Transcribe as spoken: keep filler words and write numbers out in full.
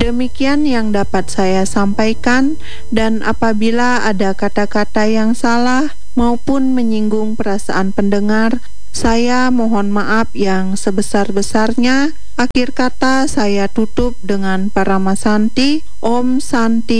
Demikian yang dapat saya sampaikan, dan apabila ada kata-kata yang salah maupun menyinggung perasaan pendengar, saya mohon maaf yang sebesar-besarnya. Akhir kata saya tutup dengan Paramasanti, Om Santi